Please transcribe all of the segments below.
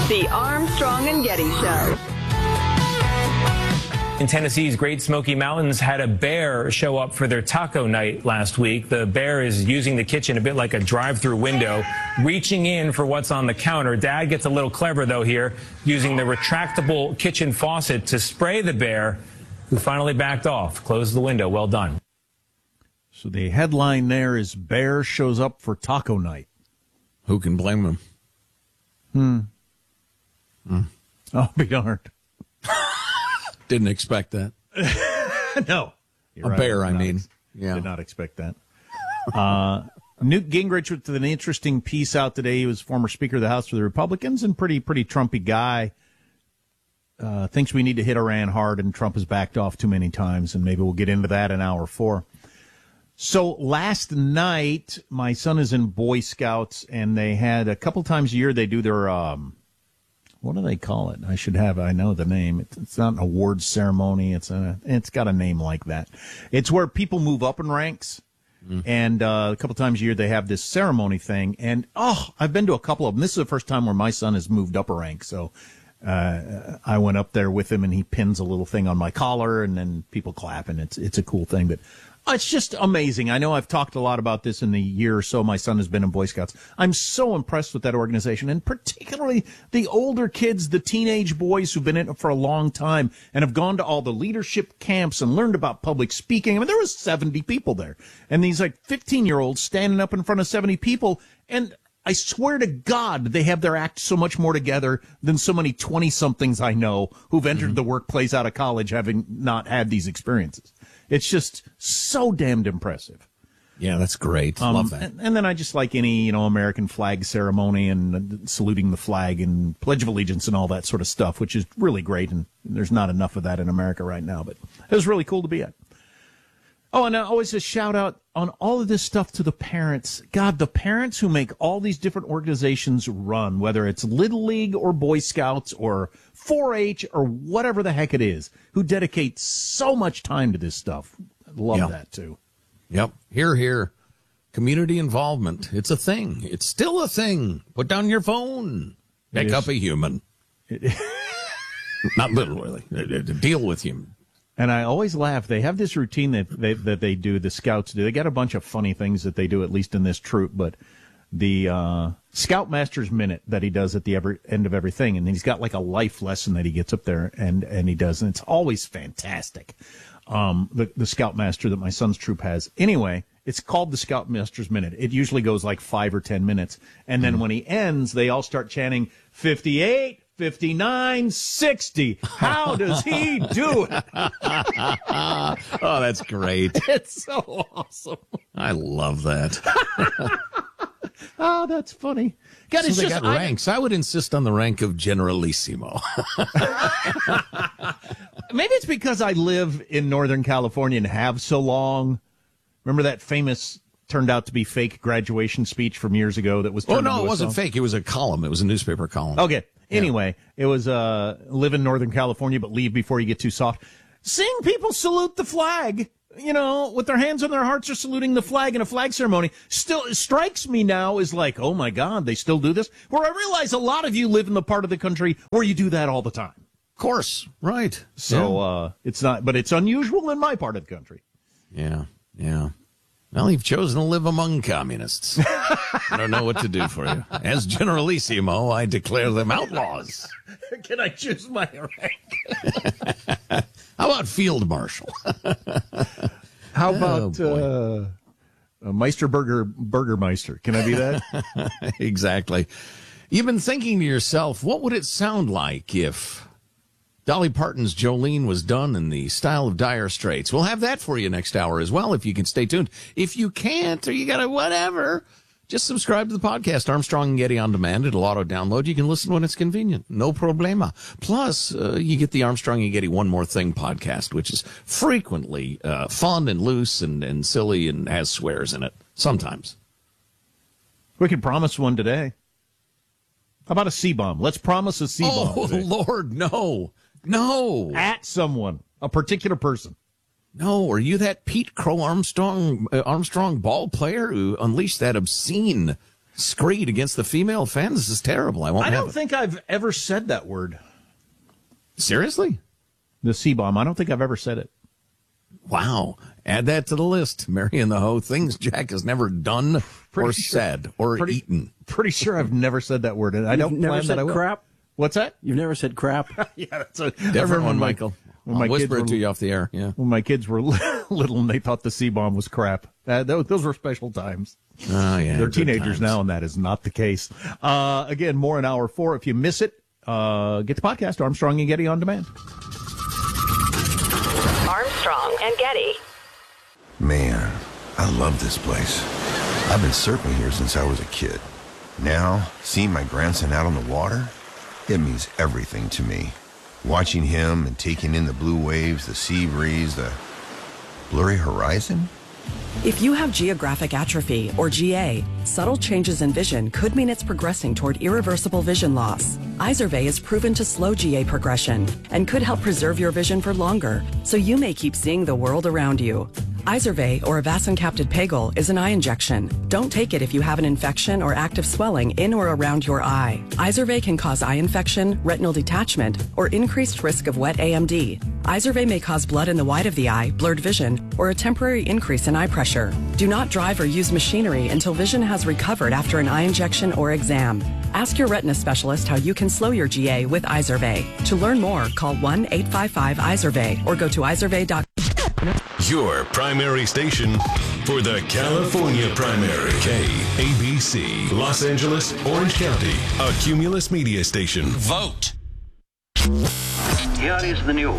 The Armstrong and Getty Show. In Tennessee's Great Smoky Mountains had a bear show up for their taco night last week. The bear is using the kitchen a bit like a drive-through window, reaching in for what's on the counter. Dad gets a little clever, though, here, using the retractable kitchen faucet to spray the bear, who finally backed off. Closed the window. Well done. So the headline there is Bear shows up for taco night. Who can blame him? Oh, be darned. Didn't expect that. No. A bear, I mean. Yeah. Did not expect that. Newt Gingrich with an interesting piece out today. He was former Speaker of the House for the Republicans and pretty Trumpy guy. Thinks we need to hit Iran hard, and Trump has backed off too many times, and maybe we'll get into that in hour 4. So last night, my son is in Boy Scouts, and they had a couple times a year they do their what do they call it? I know the name. It's not an awards ceremony. It's got a name like that. It's where people move up in ranks. And a couple times a year they have this ceremony thing. And, I've been to a couple of them. This is the first time where my son has moved up a rank. So I went up there with him, and he pins a little thing on my collar, and then people clap, and it's a cool thing. But it's just amazing. I know I've talked a lot about this in the year or so my son has been in Boy Scouts. I'm so impressed with that organization, and particularly the older kids, the teenage boys who've been in it for a long time and have gone to all the leadership camps and learned about public speaking. I mean, there was 70 people there, and these 15-year-olds standing up in front of 70 people, and I swear to God, they have their act so much more together than so many 20-somethings I know who've entered the workplace out of college having not had these experiences. It's just so damned impressive. Yeah, that's great. Love that. And then I just like any, American flag ceremony and saluting the flag and Pledge of Allegiance and all that sort of stuff, which is really great. And there's not enough of that in America right now, but it was really cool to be at. Oh, and always a shout out on all of this stuff to the parents. God, the parents who make all these different organizations run, whether it's Little League or Boy Scouts or 4-H or whatever the heck it is, who dedicate so much time to this stuff. Love that, too. Yep. Here. Community involvement. It's a thing. It's still a thing. Put down your phone. Pick up a human. Not literally. Deal with him. And I always laugh. They have this routine that they do, the Scouts do. They got a bunch of funny things that they do, at least in this troop, but the Scoutmaster's Minute that he does at the end of everything, and then he's got like a life lesson that he gets up there and he does, and it's always fantastic. The Scoutmaster that my son's troop has. Anyway, it's called the Scoutmaster's Minute. It usually goes like 5 or 10 minutes, and then when he ends, they all start chanting 58, 59, 60. How does he do it? Oh, that's great. It's so awesome. I love that. Oh, that's funny. God, so they got ranks. I would insist on the rank of Generalissimo. Maybe it's because I live in Northern California and have so long. Remember that famous, turned out to be fake graduation speech from years ago that was turned into it wasn't fake. It was a column. It was a newspaper column. Okay. Anyway, it was live in Northern California, but leave before you get too soft. Seeing people salute the flag, with their hands on their hearts or saluting the flag in a flag ceremony, still strikes me now as like, oh my God, they still do this? Where I realize a lot of you live in the part of the country where you do that all the time. Of course. Right. So it's not, but it's unusual in my part of the country. Yeah. Well, you've chosen to live among communists. I don't know what to do for you. As Generalissimo, I declare them outlaws. Can I choose my rank? How about Field Marshal? How about Burgermeister? Can I be that? Exactly. You've been thinking to yourself, what would it sound like if Dolly Parton's Jolene was done in the style of Dire Straits? We'll have that for you next hour as well, if you can stay tuned. If you can't, or you got to whatever, just subscribe to the podcast, Armstrong and Getty On Demand. It'll auto-download. You can listen when it's convenient. No problema. Plus, you get the Armstrong and Getty One More Thing podcast, which is frequently fun and loose and silly and has swears in it. Sometimes. We can promise one today. How about a C-bomb? Let's promise a C-bomb. Oh, today. Lord, no. No. At someone, a particular person. No, are you that Pete Crow Armstrong ball player who unleashed that obscene screed against the female fan. This is terrible. I don't think I've ever said that word. Seriously? The C-bomb. I don't think I've ever said it. Wow. Add that to the list. Mary and the Hoe, things Jack has never done said or eaten. Pretty sure I've never said that word. And I don't plan that I will. Crap? What's that? You've never said crap? Yeah, that's a different one, Michael. I'll whisper it to you off the air. Yeah. When my kids were little and they thought the C-bomb was crap. Those were special times. Oh, yeah. They're teenagers now, and that is not the case. Again, more in hour 4. If you miss it, get the podcast, Armstrong and Getty On Demand. Armstrong and Getty. Man, I love this place. I've been surfing here since I was a kid. Now, seeing my grandson out on the water, it means everything to me. Watching him and taking in the blue waves, the sea breeze, the blurry horizon. If you have geographic atrophy, or GA, subtle changes in vision could mean it's progressing toward irreversible vision loss. Izervay is proven to slow GA progression and could help preserve your vision for longer, so you may keep seeing the world around you. Izervay, or avacincaptad pegol, is an eye injection. Don't take it if you have an infection or active swelling in or around your eye. Izervay can cause eye infection, retinal detachment, or increased risk of wet AMD. Izervay may cause blood in the white of the eye, blurred vision, or a temporary increase in eye pressure. Do not drive or use machinery until vision has recovered after an eye injection or exam. Ask your retina specialist how you can slow your GA with Izervay. To learn more, call 1-855-IZERVAY or go to izervay.com. Your primary station for the California primary. KABC, Los Angeles, Orange County, a Cumulus media station. Vote. Here is the news.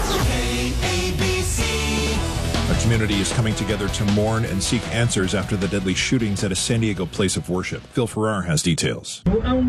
A community is coming together to mourn and seek answers after the deadly shootings at a San Diego place of worship. Phil Farrar has details.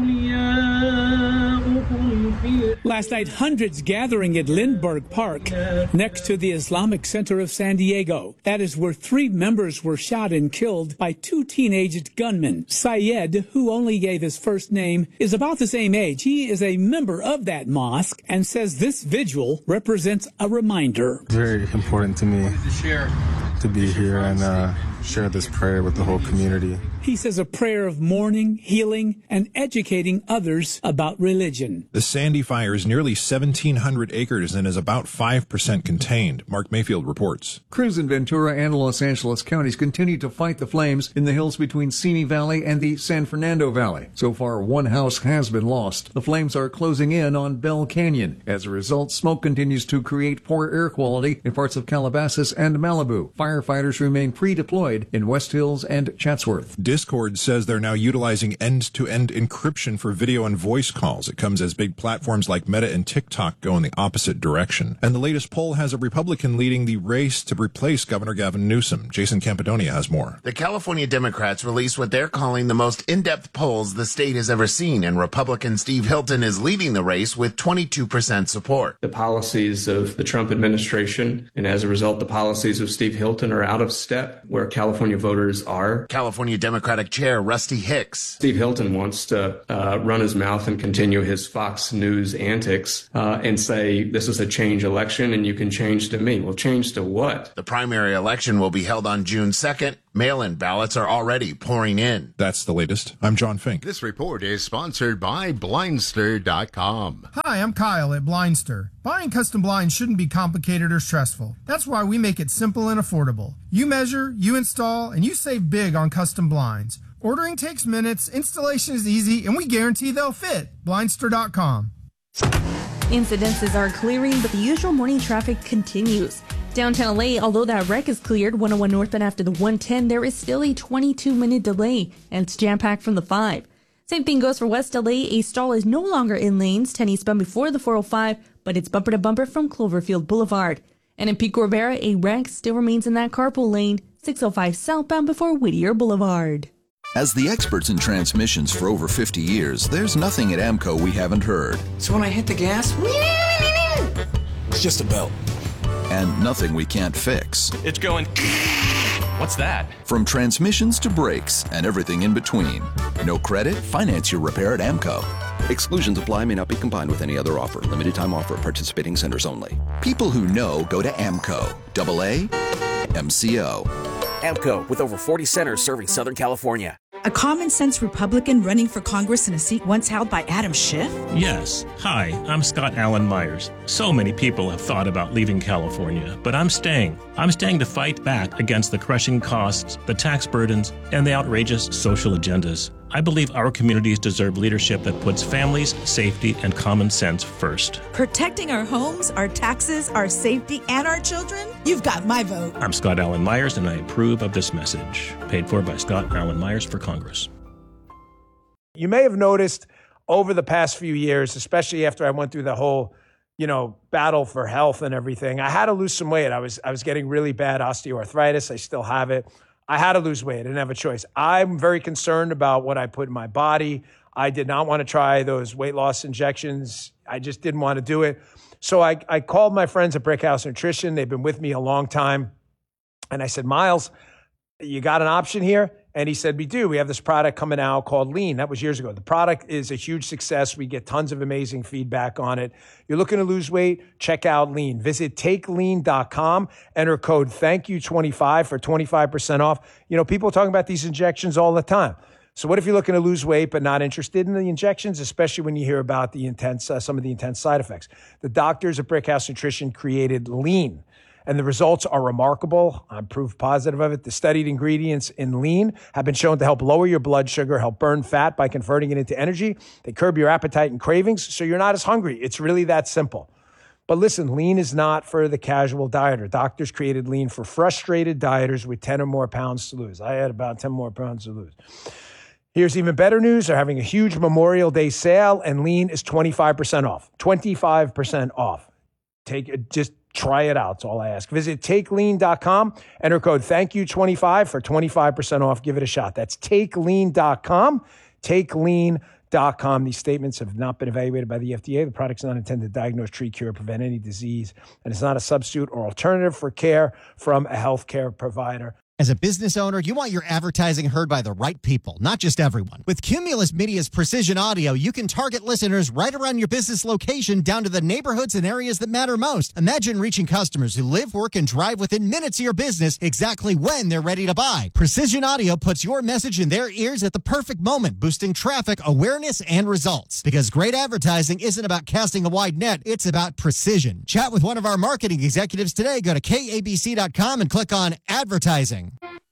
Last night, hundreds gathering at Lindbergh Park, next to the Islamic Center of San Diego. That is where 3 members were shot and killed by 2 teenaged gunmen. Syed, who only gave his first name, is about the same age. He is a member of that mosque and says this vigil represents a reminder. Very important to me to be here and share this prayer with the whole community. He says a prayer of mourning, healing, and educating others about religion. The Sandy fire is nearly 1,700 acres and is about 5% contained. Mark Mayfield reports. Crews in Ventura and Los Angeles counties continue to fight the flames in the hills between Simi Valley and the San Fernando Valley. So far, 1 house has been lost. The flames are closing in on Bell Canyon. As a result, smoke continues to create poor air quality in parts of Calabasas and Malibu. Firefighters remain pre-deployed in West Hills and Chatsworth. Discord says they're now utilizing end-to-end encryption for video and voice calls. It comes as big platforms like Meta and TikTok go in the opposite direction. And the latest poll has a Republican leading the race to replace Governor Gavin Newsom. Jason Campidonia has more. The California Democrats released what they're calling the most in-depth polls the state has ever seen, and Republican Steve Hilton is leading the race with 22% support. The policies of the Trump administration, and as a result, the policies of Steve Hilton are out of step where California voters are. California Democratic Chair Rusty Hicks. Steve Hilton wants to run his mouth and continue his Fox News antics and say this is a change election and you can change to me. Well, change to what? The primary election will be held on June 2nd. Mail-in ballots are already pouring in. That's the latest. I'm John Fink. This report is sponsored by Blindster.com. Hi, I'm Kyle at Blindster. Buying custom blinds shouldn't be complicated or stressful. That's why we make it simple and affordable. You measure, you install, and you save big on custom blinds. Ordering takes minutes, installation is easy, and we guarantee they'll fit. Blindster.com. Incidences are clearing, but the usual morning traffic continues. Downtown LA, although that wreck is cleared, 101 northbound after the 110, there is still a 22-minute delay, and it's jam-packed from the 5. Same thing goes for West LA. A stall is no longer in lanes, 10 eastbound before the 405, but it's bumper-to-bumper from Cloverfield Boulevard. And in Pico Rivera, a wreck still remains in that carpool lane, 605 southbound before Whittier Boulevard. As the experts in transmissions for over 50 years, there's nothing at AMCO we haven't heard. So when I hit the gas, it's just a belt. And nothing we can't fix. It's going... What's that? From transmissions to brakes and everything in between. No credit? Finance your repair at AMCO. Exclusions apply, may not be combined with any other offer. Limited time offer at participating centers only. People who know go to AMCO. AA MCO. AMCO, with over 40 centers serving Southern California. A common-sense Republican running for Congress in a seat once held by Adam Schiff? Yes. Hi, I'm Scott Allen Myers. So many people have thought about leaving California, but I'm staying. I'm staying to fight back against the crushing costs, the tax burdens, and the outrageous social agendas. I believe our communities deserve leadership that puts families, safety, and common sense first. Protecting our homes, our taxes, our safety, and our children? You've got my vote. I'm Scott Allen Myers, and I approve of this message. Paid for by Scott Allen Myers for Congress. You may have noticed over the past few years, especially after I went through the whole, battle for health and everything, I had to lose some weight. I was getting really bad osteoarthritis. I still have it. I had to lose weight. I didn't have a choice. I'm very concerned about what I put in my body. I did not want to try those weight loss injections. I just didn't want to do it. So I called my friends at Brickhouse Nutrition. They've been with me a long time. And I said, Miles, you got an option here? And he said, we do. We have this product coming out called Lean. That was years ago. The product is a huge success. We get tons of amazing feedback on it. You're looking to lose weight? Check out Lean. Visit takelean.com. Enter code THANKYOU25 for 25% off. People are talking about these injections all the time. So what if you're looking to lose weight but not interested in the injections, especially when you hear about the some of the intense side effects? The doctors at Brickhouse Nutrition created Lean. And the results are remarkable. I'm proof positive of it. The studied ingredients in Lean have been shown to help lower your blood sugar, help burn fat by converting it into energy. They curb your appetite and cravings, so you're not as hungry. It's really that simple. But listen, Lean is not for the casual dieter. Doctors created Lean for frustrated dieters with 10 or more pounds to lose. I had about 10 more pounds to lose. Here's even better news. They're having a huge Memorial Day sale, and Lean is 25% off. 25% off. Just try it out. That's all I ask. Visit takelean.com. Enter code THANKYOU25 for 25% off. Give it a shot. That's takelean.com. Takelean.com. These statements have not been evaluated by the FDA. The product's not intended to diagnose, treat, cure, or prevent any disease, and it's not a substitute or alternative for care from a healthcare provider. As a business owner, you want your advertising heard by the right people, not just everyone. With Cumulus Media's Precision Audio, you can target listeners right around your business location down to the neighborhoods and areas that matter most. Imagine reaching customers who live, work, and drive within minutes of your business exactly when they're ready to buy. Precision Audio puts your message in their ears at the perfect moment, boosting traffic, awareness, and results. Because great advertising isn't about casting a wide net, it's about precision. Chat with one of our marketing executives today. Go to KABC.com and click on Advertising.